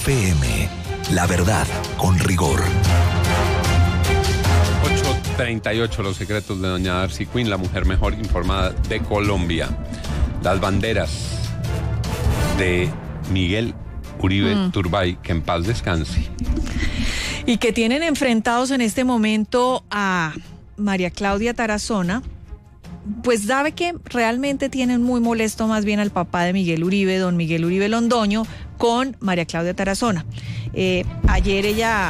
FM. La verdad con rigor. 8:38, los secretos de doña Darcy Quinn, la mujer mejor informada de Colombia. Las banderas de Miguel Uribe Turbay, que en paz descanse. Y que tienen enfrentados en este momento a María Claudia Tarazona, pues sabe que realmente tienen muy molesto más bien al papá de Miguel Uribe, don Miguel Uribe Londoño, con María Claudia Tarazona. Ayer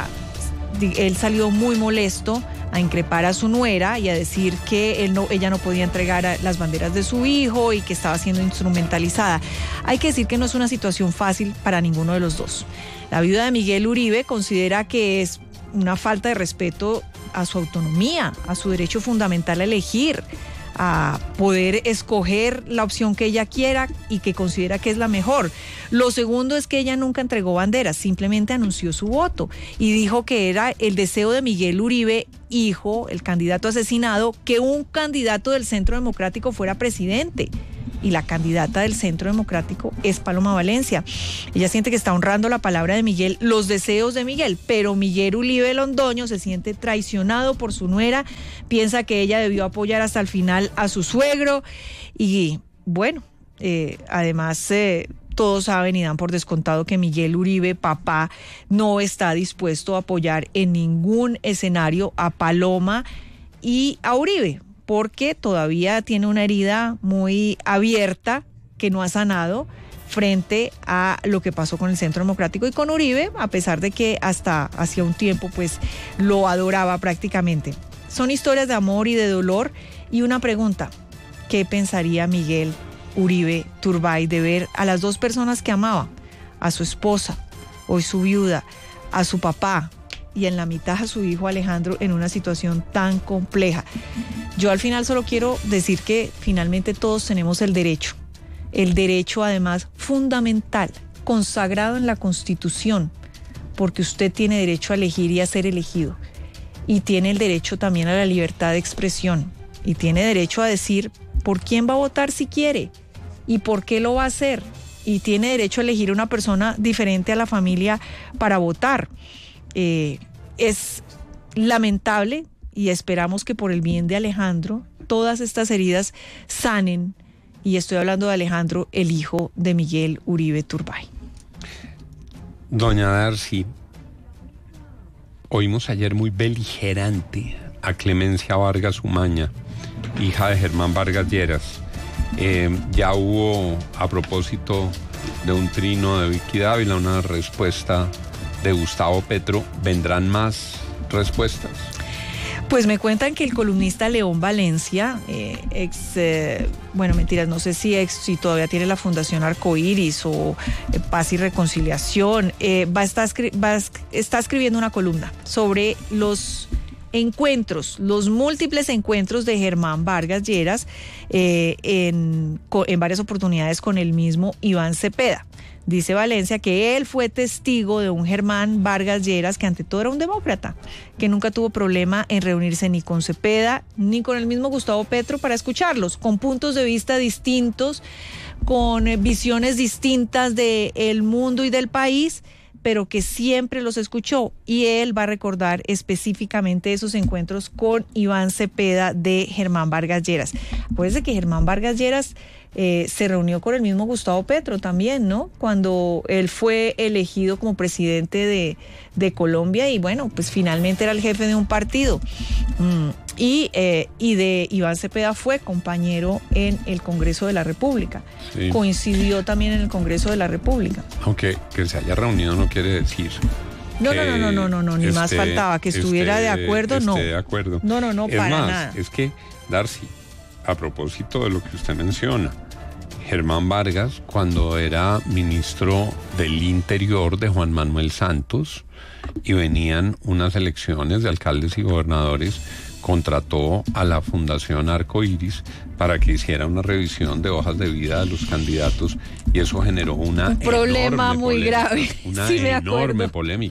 él salió muy molesto a increpar a su nuera y a decir que ella no podía entregar las banderas de su hijo y que estaba siendo instrumentalizada. Hay que decir que no es una situación fácil para ninguno de los dos. La viuda de Miguel Uribe considera que es una falta de respeto a su autonomía, a su derecho fundamental a elegir, a poder escoger la opción que ella quiera y que considera que es la mejor. Lo segundo es que ella nunca entregó banderas, simplemente anunció su voto y dijo que era el deseo de Miguel Uribe, hijo, el candidato asesinado, que un candidato del Centro Democrático fuera presidente. Y la candidata del Centro Democrático es Paloma Valencia. Ella siente que está honrando la palabra de Miguel, los deseos de Miguel, pero Miguel Uribe Londoño se siente traicionado por su nuera, piensa que ella debió apoyar hasta el final a su suegro y bueno, además todos saben y dan por descontado que Miguel Uribe, papá, no está dispuesto a apoyar en ningún escenario a Paloma y a Uribe, porque todavía tiene una herida muy abierta que no ha sanado frente a lo que pasó con el Centro Democrático y con Uribe, a pesar de que hasta hacía un tiempo pues lo adoraba prácticamente. Son historias de amor y de dolor y una pregunta: ¿qué pensaría Miguel Uribe Turbay de ver a las dos personas que amaba, a su esposa, hoy su viuda, a su papá y en la mitad a su hijo Alejandro en una situación tan compleja? Yo al final solo quiero decir que finalmente todos tenemos el derecho además fundamental, consagrado en la Constitución, porque usted tiene derecho a elegir y a ser elegido, y tiene el derecho también a la libertad de expresión, y tiene derecho a decir por quién va a votar si quiere, y por qué lo va a hacer, y tiene derecho a elegir una persona diferente a la familia para votar. Es lamentable y esperamos que por el bien de Alejandro todas estas heridas sanen, y estoy hablando de Alejandro, el hijo de Miguel Uribe Turbay. Doña Darcy, oímos ayer muy beligerante a Clemencia Vargas Umaña, hija de Germán Vargas Lleras. Ya hubo, a propósito de un trino de Vicky Dávila, una respuesta de Gustavo Petro. ¿Vendrán más respuestas? Pues me cuentan que el columnista León Valencia, no sé si todavía tiene la Fundación Arcoíris o Paz y Reconciliación, está escribiendo una columna sobre los múltiples encuentros de Germán Vargas Lleras en varias oportunidades con el mismo Iván Cepeda. Dice Valencia que él fue testigo de un Germán Vargas Lleras que ante todo era un demócrata, que nunca tuvo problema en reunirse ni con Cepeda ni con el mismo Gustavo Petro para escucharlos, con puntos de vista distintos, con visiones distintas del mundo y del país, pero que siempre los escuchó, y él va a recordar específicamente esos encuentros con Iván Cepeda de Germán Vargas Lleras. Acuérdense que Germán Vargas Lleras se reunió con el mismo Gustavo Petro también, ¿no? Cuando él fue elegido como presidente de Colombia y bueno, pues finalmente era el jefe de un partido. Y de Iván Cepeda fue compañero en el Congreso de la República. Sí. Coincidió también en el Congreso de la República. Aunque que se haya reunido no quiere decir... No, ni más faltaba que estuviera de acuerdo, no. De acuerdo. No, para nada. Es que, Darcy, a propósito de lo que usted menciona, Germán Vargas, cuando era ministro del Interior de Juan Manuel Santos y venían unas elecciones de alcaldes y gobernadores, contrató a la Fundación Arcoíris para que hiciera una revisión de hojas de vida de los candidatos, y eso generó un problema muy grave. Una enorme polémica.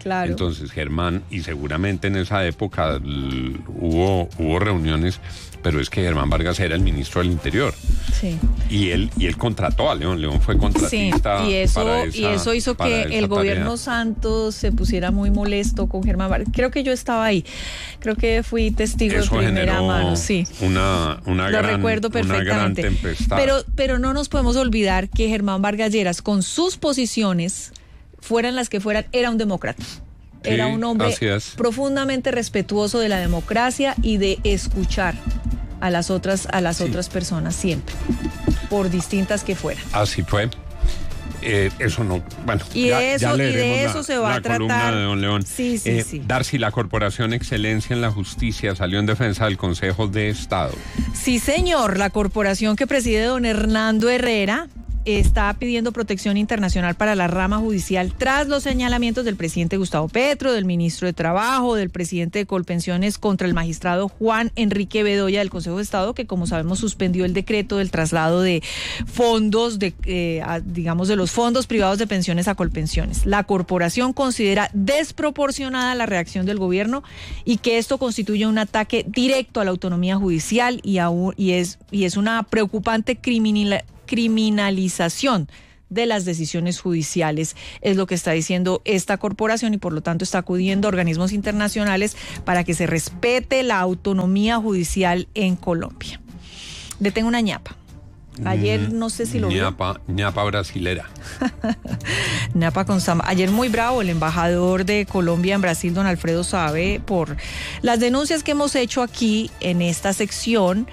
Claro. Entonces Germán, y seguramente en esa época hubo reuniones, pero es que Germán Vargas era el ministro del Interior. Sí. Y él contrató a León. León fue contratista. Sí, y eso hizo que el gobierno Santos se pusiera muy molesto con Germán Vargas. Creo que yo estaba ahí. Creo que fui testigo eso de primera mano. Sí. Una recuerdo perfectamente. Una gran tempestad. Pero no nos podemos olvidar que Germán Vargas Lleras, con sus posiciones, fueran las que fueran, era un demócrata. Era un hombre profundamente respetuoso de la democracia y de escuchar a las otras personas siempre, por distintas que fueran. Así fue. Eso no, bueno, y de eso se va a tratar. De don León. Sí. Darcy, la Corporación Excelencia en la Justicia salió en defensa del Consejo de Estado. Sí, señor, la corporación que preside don Hernando Herrera está pidiendo protección internacional para la rama judicial tras los señalamientos del presidente Gustavo Petro, del ministro de Trabajo, del presidente de Colpensiones contra el magistrado Juan Enrique Bedoya del Consejo de Estado, que como sabemos suspendió el decreto del traslado de fondos, de los fondos privados de pensiones a Colpensiones. La corporación considera desproporcionada la reacción del gobierno y que esto constituye un ataque directo a la autonomía judicial y es una preocupante criminalización de las decisiones judiciales, es lo que está diciendo esta corporación, y por lo tanto está acudiendo a organismos internacionales para que se respete la autonomía judicial en Colombia. Le tengo una ñapa. Ayer no sé si lo vio. ñapa brasilera. ñapa con samba. Ayer muy bravo el embajador de Colombia en Brasil, don Alfredo Sabe, por las denuncias que hemos hecho aquí en esta sección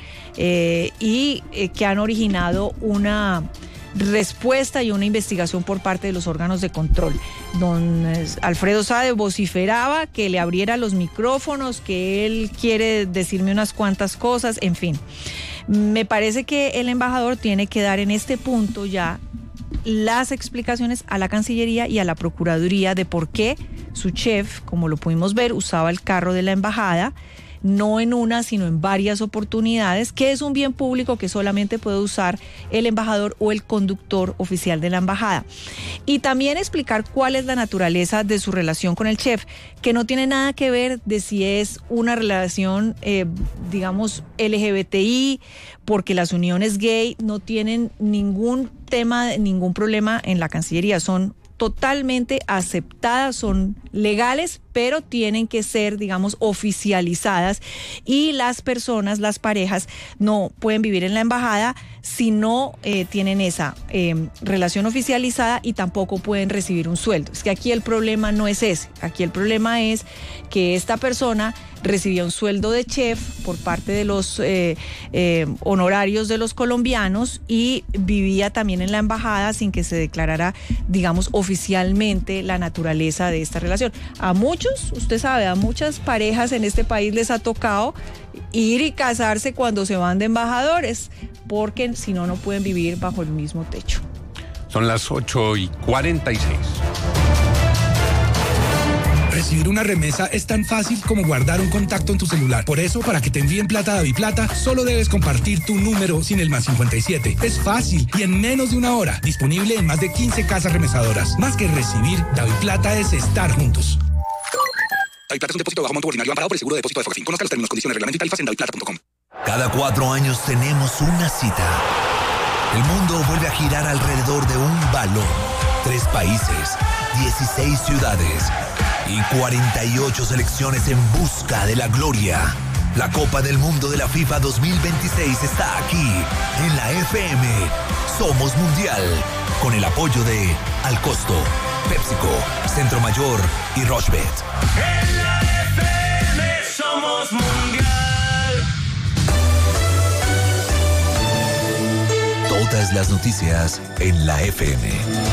y que han originado una respuesta y una investigación por parte de los órganos de control. Don Alfredo Sabe vociferaba que le abriera los micrófonos, que él quiere decirme unas cuantas cosas, en fin. Me parece que el embajador tiene que dar en este punto ya las explicaciones a la Cancillería y a la Procuraduría de por qué su chef, como lo pudimos ver, usaba el carro de la embajada, no en una, sino en varias oportunidades, que es un bien público que solamente puede usar el embajador o el conductor oficial de la embajada. Y también explicar cuál es la naturaleza de su relación con el chef, que no tiene nada que ver de si es una relación, LGBTI, porque las uniones gay no tienen ningún problema en la Cancillería, son totalmente aceptadas, son legales, pero tienen que ser, oficializadas, y las personas, las parejas, no pueden vivir en la embajada si no tienen esa relación oficializada, y tampoco pueden recibir un sueldo. Es que aquí el problema no es ese, aquí el problema es que esta persona recibía un sueldo de chef por parte de los honorarios de los colombianos y vivía también en la embajada sin que se declarara, oficialmente la naturaleza de esta relación. A muchos, usted sabe, a muchas parejas en este país les ha tocado ir y casarse cuando se van de embajadores, porque si no, no pueden vivir bajo el mismo techo. Son las 8:46. Recibir una remesa es tan fácil como guardar un contacto en tu celular. Por eso, para que te envíen plata a DaviPlata, solo debes compartir tu número sin el +57. Es fácil y en menos de una hora. Disponible en más de 15 casas remesadoras. Más que recibir, DaviPlata es estar juntos. DaviPlata es un depósito de bajo monto ordinario amparado por el seguro de depósito de Focafin. Conozca los términos, condiciones, reglamento y tarifas en daviplata.com. Cada 4 años tenemos una cita. El mundo vuelve a girar alrededor de un balón. 3 países, 16 ciudades y 48 selecciones en busca de la gloria. La Copa del Mundo de la FIFA 2026 está aquí, en la FM. Somos Mundial, con el apoyo de Al Costo, PepsiCo, Centro Mayor y Rochebet. En la FM somos Mundial. Todas las noticias en la FM.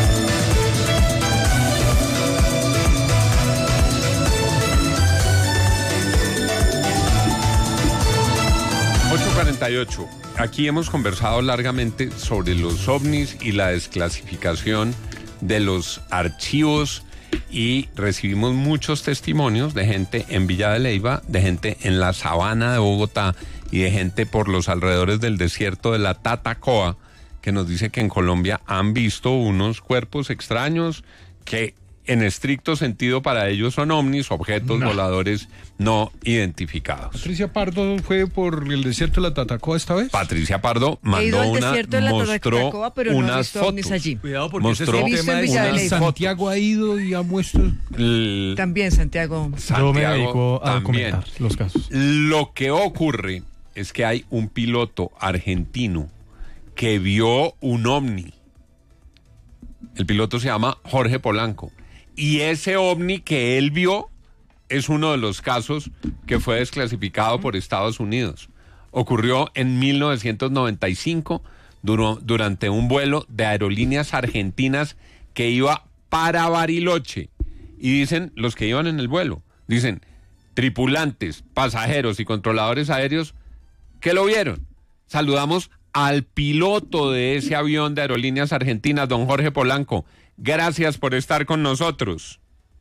8:48. Aquí hemos conversado largamente sobre los ovnis y la desclasificación de los archivos, y recibimos muchos testimonios de gente en Villa de Leyva, de gente en la sabana de Bogotá y de gente por los alrededores del desierto de la Tatacoa, que nos dice que en Colombia han visto unos cuerpos extraños que en estricto sentido para ellos son ovnis, objetos voladores no identificados. Patricia Pardo fue por el desierto de la Tatacoa esta vez. Patricia Pardo He ido mandó al desierto de la mostró Tatacoa, pero no he unas visto ovnis fotos. allí. Cuidado porque Mostró ese es He el visto tema en de Villa de unas Leyva. Santiago ha ido y ha muestro. También Santiago. Yo me dedico a también. documentar los casos. Lo que ocurre es que hay un piloto argentino que vio un ovni. El piloto se llama Jorge Polanco. Y ese ovni que él vio es uno de los casos que fue desclasificado por Estados Unidos. Ocurrió en 1995 durante un vuelo de Aerolíneas Argentinas que iba para Bariloche. Y dicen, los que iban en el vuelo, dicen, tripulantes, pasajeros y controladores aéreos que lo vieron. Saludamos al piloto de ese avión de Aerolíneas Argentinas, don Jorge Polanco. Gracias por estar con nosotros.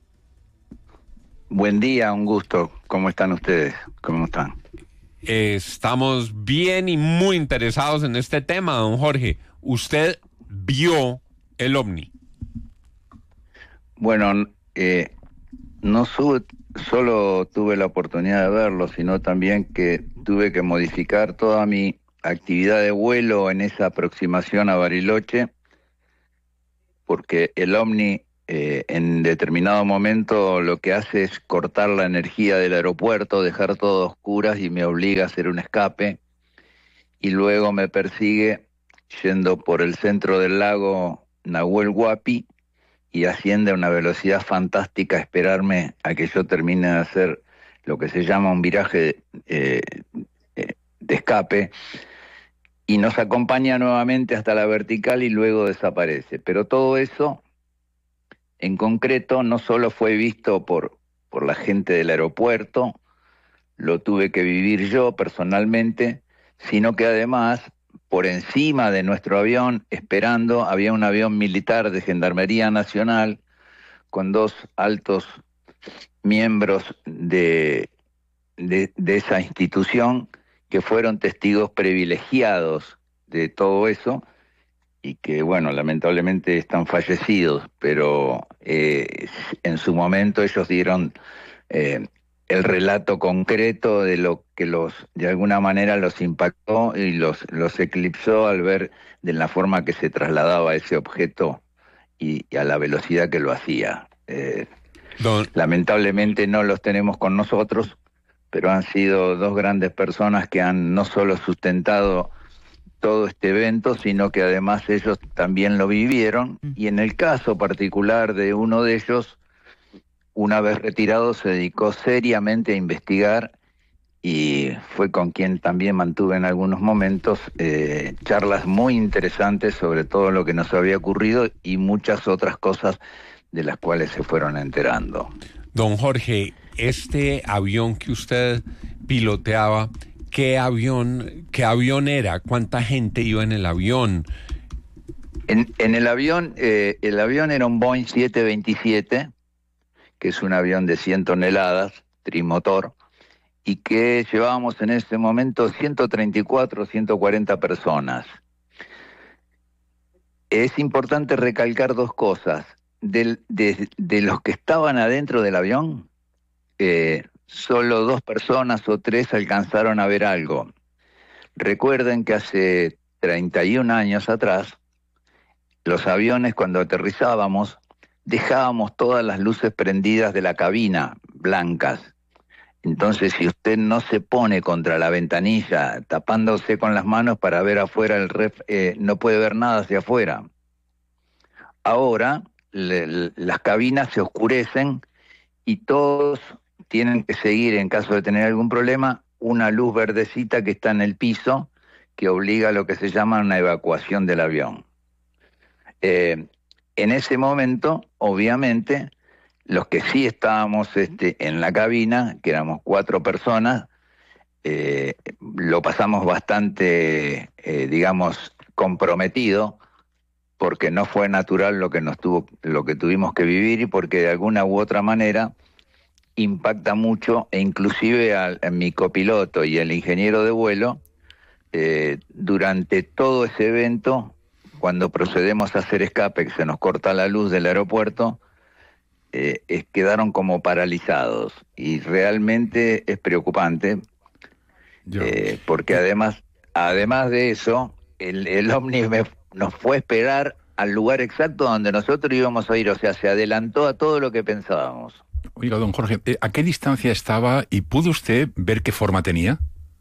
Buen día, un gusto. ¿Cómo están ustedes? ¿Cómo están? Estamos bien y muy interesados en este tema, don Jorge. Usted vio el ovni. Bueno, no solo tuve la oportunidad de verlo, sino también que tuve que modificar toda mi actividad de vuelo en esa aproximación a Bariloche, porque el ovni en determinado momento lo que hace es cortar la energía del aeropuerto, dejar todo a oscuras y me obliga a hacer un escape, y luego me persigue yendo por el centro del lago Nahuel Huapi y asciende a una velocidad fantástica a esperarme a que yo termine de hacer lo que se llama un viraje de escape, y nos acompaña nuevamente hasta la vertical y luego desaparece. Pero todo eso, en concreto, no solo fue visto por la gente del aeropuerto, lo tuve que vivir yo personalmente, sino que además, por encima de nuestro avión, esperando, había un avión militar de Gendarmería Nacional con dos altos miembros de esa institución que fueron testigos privilegiados de todo eso y que, bueno, lamentablemente están fallecidos, pero en su momento ellos dieron el relato concreto de lo que de alguna manera los impactó y los eclipsó al ver de la forma que se trasladaba ese objeto y a la velocidad que lo hacía. Lamentablemente no los tenemos con nosotros, pero han sido dos grandes personas que han no solo sustentado todo este evento, sino que además ellos también lo vivieron, y en el caso particular de uno de ellos, una vez retirado se dedicó seriamente a investigar y fue con quien también mantuve en algunos momentos charlas muy interesantes sobre todo lo que nos había ocurrido y muchas otras cosas de las cuales se fueron enterando. Don Jorge, este avión que usted piloteaba, ¿qué avión era? ¿Cuánta gente iba en el avión? En el avión era un Boeing 727, que es un avión de 100 toneladas, trimotor, y que llevábamos en ese momento 134, 140 personas. Es importante recalcar dos cosas. De los que estaban adentro del avión, solo 2 personas o 3 alcanzaron a ver algo. Recuerden que hace 31 años atrás, los aviones cuando aterrizábamos, dejábamos todas las luces prendidas de la cabina, blancas. Entonces, si usted no se pone contra la ventanilla, tapándose con las manos para ver afuera no puede ver nada hacia afuera. Ahora, las cabinas se oscurecen y todos tienen que seguir, en caso de tener algún problema, una luz verdecita que está en el piso que obliga a lo que se llama una evacuación del avión. En ese momento, obviamente, los que sí estábamos en la cabina, que éramos 4 personas, lo pasamos bastante, comprometido, porque no fue natural lo que tuvimos que vivir y porque de alguna u otra manera impacta mucho, e inclusive a mi copiloto y el ingeniero de vuelo, durante todo ese evento, cuando procedemos a hacer escape, que se nos corta la luz del aeropuerto, quedaron como paralizados y realmente es preocupante porque además de eso, el ovni nos fue a esperar al lugar exacto donde nosotros íbamos a ir, o sea, se adelantó a todo lo que pensábamos. Oiga, don Jorge, ¿a qué distancia estaba y pudo usted ver qué forma tenía?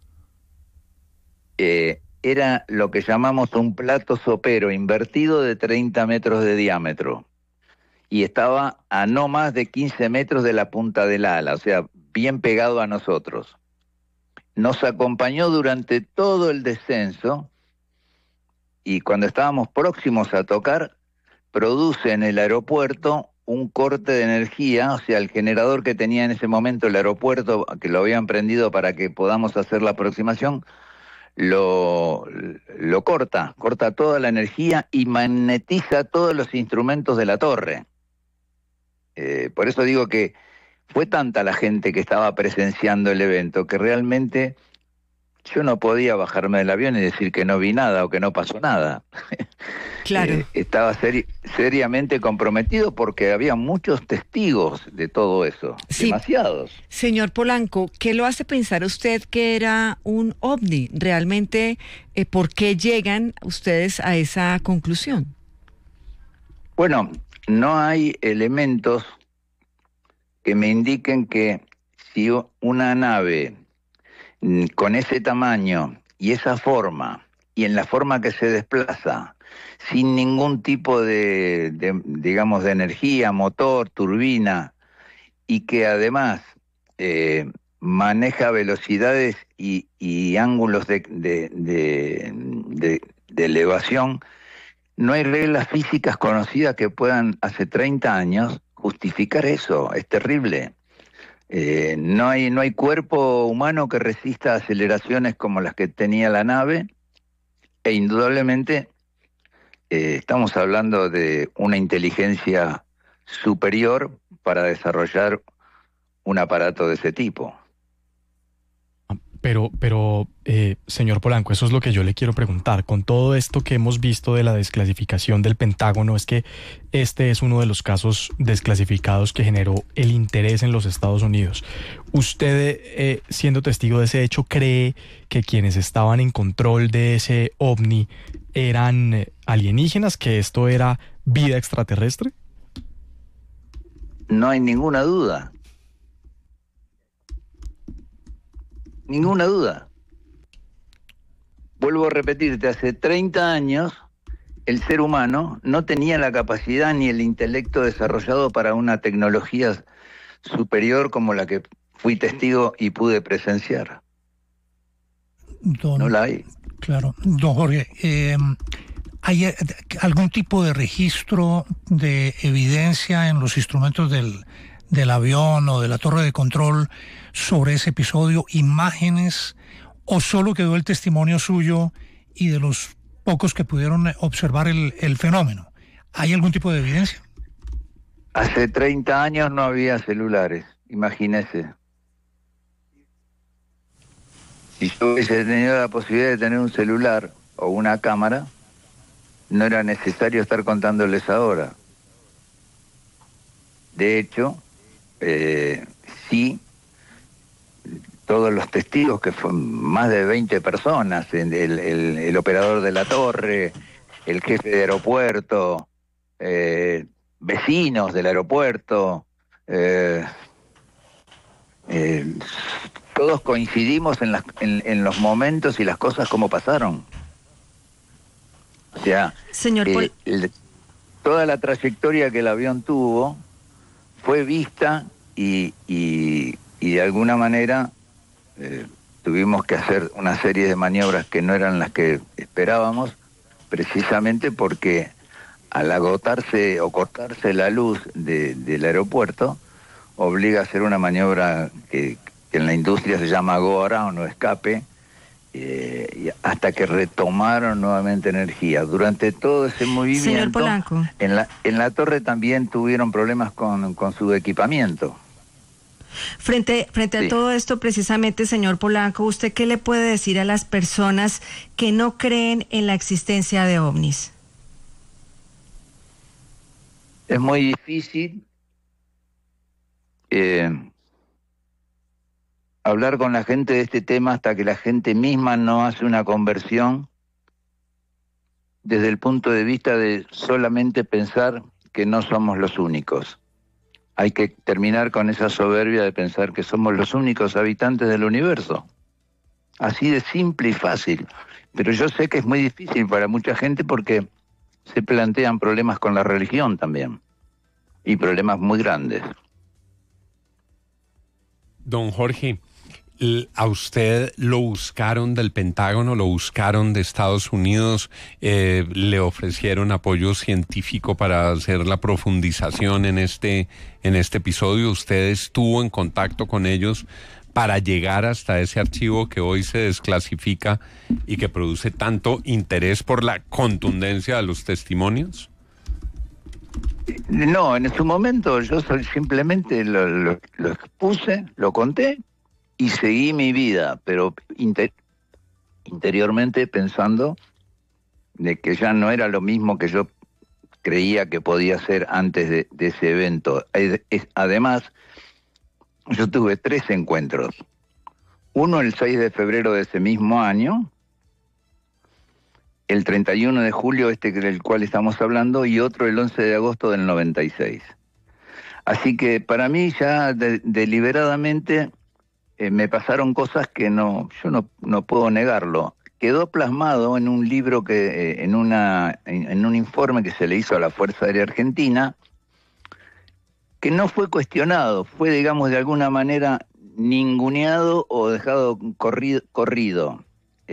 Era lo que llamamos un plato sopero invertido de 30 metros de diámetro y estaba a no más de 15 metros de la punta del ala, o sea, bien pegado a nosotros. Nos acompañó durante todo el descenso y cuando estábamos próximos a tocar, produce en el aeropuerto un corte de energía, o sea, el generador que tenía en ese momento el aeropuerto, que lo habían prendido para que podamos hacer la aproximación, lo corta toda la energía y magnetiza todos los instrumentos de la torre. Por eso digo que fue tanta la gente que estaba presenciando el evento que realmente yo no podía bajarme del avión y decir que no vi nada o que no pasó nada. Claro. Estaba seriamente comprometido porque había muchos testigos de todo eso, sí. Demasiados. Señor Polanco, ¿qué lo hace pensar usted que era un ovni? Realmente, ¿por qué llegan ustedes a esa conclusión? Bueno, no hay elementos que me indiquen que si una nave con ese tamaño y esa forma, y en la forma que se desplaza, sin ningún tipo digamos, de energía, motor, turbina, y que además maneja velocidades y ángulos de elevación, no hay reglas físicas conocidas que puedan, hace 30 años, justificar eso. Es terrible. No hay cuerpo humano que resista aceleraciones como las que tenía la nave, e indudablemente estamos hablando de una inteligencia superior para desarrollar un aparato de ese tipo. Pero señor Polanco, eso es lo que yo le quiero preguntar. Con todo esto que hemos visto de la desclasificación del Pentágono, es que este es uno de los casos desclasificados que generó el interés en los Estados Unidos. ¿Usted, siendo testigo de ese hecho, cree que quienes estaban en control de ese ovni eran alienígenas, que esto era vida extraterrestre? No hay ninguna duda. Ninguna duda. Vuelvo a repetirte, hace 30 años el ser humano no tenía la capacidad ni el intelecto desarrollado para una tecnología superior como la que fui testigo y pude presenciar. No la hay. Claro. Don Jorge, ¿hay algún tipo de registro de evidencia en los instrumentos del avión o de la torre de control sobre ese episodio, imágenes, o solo quedó el testimonio suyo y de los pocos que pudieron observar el fenómeno? ¿Hay algún tipo de evidencia? Hace 30 años no había celulares, imagínese. Si yo hubiese tenido la posibilidad de tener un celular o una cámara, no era necesario estar contándoles ahora. De hecho, sí, todos los testigos, que fueron más de 20 personas, el operador de la torre, el jefe de aeropuerto, vecinos del aeropuerto, todos coincidimos en los momentos y las cosas como pasaron. O sea, señor toda la trayectoria que el avión tuvo fue vista y de alguna manera tuvimos que hacer una serie de maniobras que no eran las que esperábamos, precisamente porque al agotarse o cortarse la luz del aeropuerto, obliga a hacer una maniobra que en la industria se llama go around o escape, hasta que retomaron nuevamente energía. Durante todo ese movimiento, señor Polanco, en la torre también tuvieron problemas con su equipamiento. Frente a todo esto, precisamente, señor Polanco, ¿usted qué le puede decir a las personas que no creen en la existencia de ovnis? Es muy difícil hablar con la gente de este tema hasta que la gente misma no hace una conversión desde el punto de vista de solamente pensar que no somos los únicos. Hay que terminar con esa soberbia de pensar que somos los únicos habitantes del universo. Así de simple y fácil. Pero yo sé que es muy difícil para mucha gente porque se plantean problemas con la religión también. Y problemas muy grandes. Don Jorge, ¿a usted lo buscaron del Pentágono, lo buscaron de Estados Unidos, le ofrecieron apoyo científico para hacer la profundización en este episodio? ¿Usted estuvo en contacto con ellos para llegar hasta ese archivo que hoy se desclasifica y que produce tanto interés por la contundencia de los testimonios? No, en su momento yo simplemente lo expuse, lo conté y seguí mi vida, pero interiormente pensando de que ya no era lo mismo que yo creía que podía ser antes de ese evento. Además, yo tuve 3 encuentros. Uno el 6 de febrero de ese mismo año, el 31 de julio, del cual estamos hablando, y otro el 11 de agosto del 96. Así que para mí ya deliberadamente me pasaron cosas que yo no puedo negarlo. Quedó plasmado en un libro en un informe que se le hizo a la Fuerza Aérea Argentina, que no fue cuestionado, fue, digamos, de alguna manera ninguneado o dejado corrido.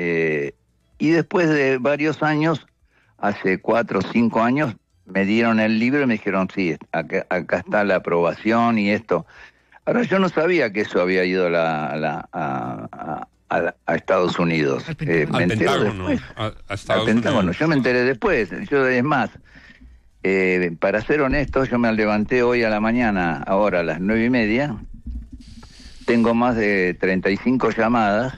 Y después de varios años, hace 4 o 5 años, me dieron el libro y me dijeron, sí, acá está la aprobación y esto. Ahora, yo no sabía que eso había ido a Estados Unidos. Me enteré después. Al Pentágono. Yo me enteré después. Es más, para ser honesto, yo me levanté hoy a la mañana, ahora a las 9:30. Tengo más de 35 llamadas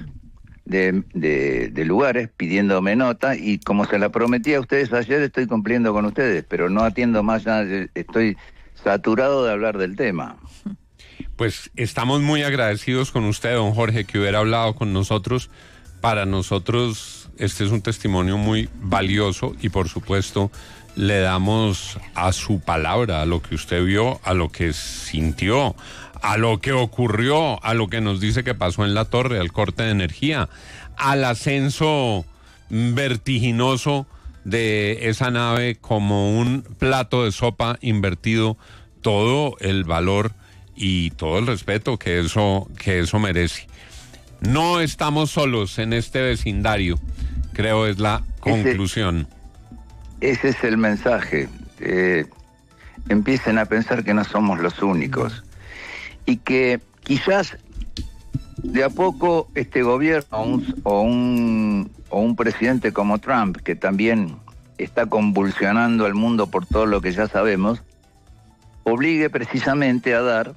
de lugares pidiéndome nota, y como se la prometí a ustedes ayer, estoy cumpliendo con ustedes, pero no atiendo más, ya estoy saturado de hablar del tema. Pues estamos muy agradecidos con usted, don Jorge, que hubiera hablado con nosotros. Para nosotros este es un testimonio muy valioso y por supuesto le damos a su palabra, a lo que usted vio, a lo que sintió, a lo que ocurrió, a lo que nos dice que pasó en la torre, al corte de energía, al ascenso vertiginoso de esa nave como un plato de sopa invertido, todo el valor y todo el respeto que eso merece. No estamos solos en este vecindario, creo es la conclusión. Ese es el mensaje. Empiecen a pensar que no somos los únicos. Y que quizás de a poco este gobierno o un presidente como Trump, que también está convulsionando al mundo por todo lo que ya sabemos, obligue precisamente a dar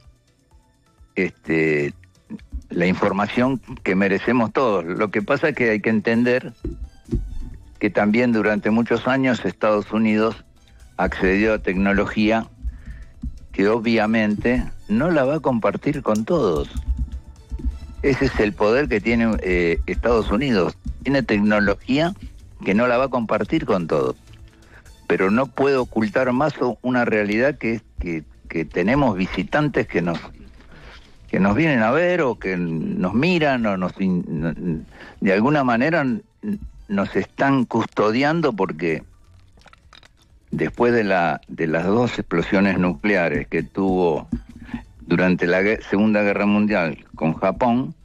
la información que merecemos todos. Lo que pasa es que hay que entender que también durante muchos años Estados Unidos accedió a tecnología que obviamente no la va a compartir con todos. Ese es el poder que tiene Estados Unidos. Tiene tecnología que no la va a compartir con todos. Pero no puede ocultar más una realidad que tenemos visitantes que nos vienen a ver o que nos miran o de alguna manera nos están custodiando, porque después de las 2 explosiones nucleares que tuvo durante la Segunda Guerra Mundial con Japón,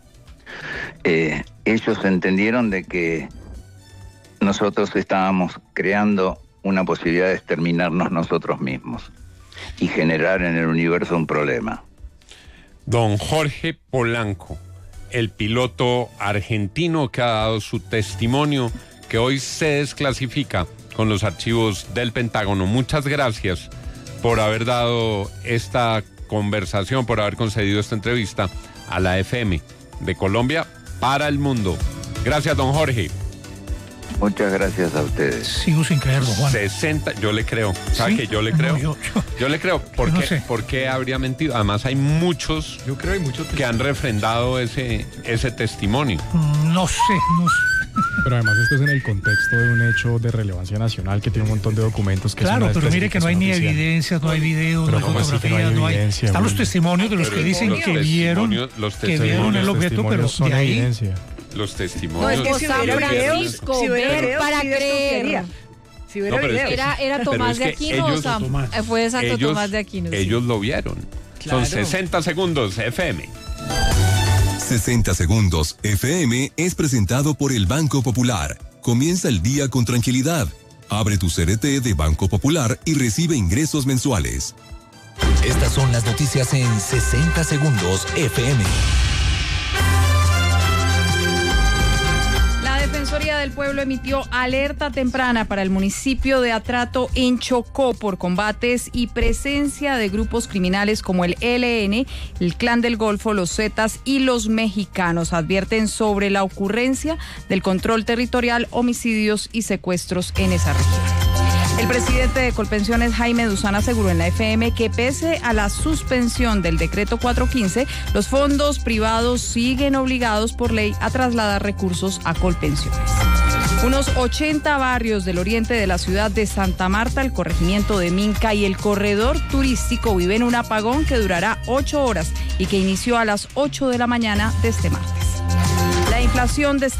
ellos entendieron de que nosotros estábamos creando una posibilidad de exterminarnos nosotros mismos y generar en el universo un problema. Don Jorge Polanco, el piloto argentino que ha dado su testimonio, que hoy se desclasifica con los archivos del Pentágono. Muchas gracias por haber dado esta conversación, por haber concedido esta entrevista a la FM de Colombia para el mundo. Gracias, don Jorge. Muchas gracias a ustedes. Sigo sin creerlo, Juan. 60, yo le creo. ¿Sabe que yo le creo? No, yo le creo. ¿Por qué? sé. ¿Por qué habría mentido? Además hay muchos, Yo creo hay muchos que han refrendado ese testimonio. No sé. Pero además esto es en el contexto de un hecho de relevancia nacional que tiene un montón de documentos que Claro, es una pero mire que no hay ni desclasificación oficial. evidencias, no hay videos, no hay ¿cómo así que no hay fotografías, no hay... evidencia, Están los Willy? testimonios de los que dicen que vieron el objeto, pero son de ahí... evidencia. Los No, testimonios. es que si hubiera Francisco, ver para creer. Si hubiera No, pero es video. que- Era pero Tomás es de que Aquino, ellos- o sea, fue exacto Tomás de Aquino. sí. Ellos lo vieron. Claro. Son 60 segundos FM. 60 segundos FM es presentado por el Banco Popular. Comienza el día con tranquilidad. Abre tu CRT de Banco Popular y recibe ingresos mensuales. Estas son las noticias en 60 segundos FM. La Defensoría del Pueblo emitió alerta temprana para el municipio de Atrato en Chocó por combates y presencia de grupos criminales como el ELN, el Clan del Golfo, los Zetas y los Mexicanos. Advierten sobre la ocurrencia del control territorial, homicidios y secuestros en esa región. El presidente de Colpensiones, Jaime Duzán, aseguró en la FM que pese a la suspensión del decreto 415, los fondos privados siguen obligados por ley a trasladar recursos a Colpensiones. Unos 80 barrios del oriente de la ciudad de Santa Marta, el corregimiento de Minca y el corredor turístico viven un apagón que durará 8 horas y que inició a las 8 de la mañana de este martes. La inflación de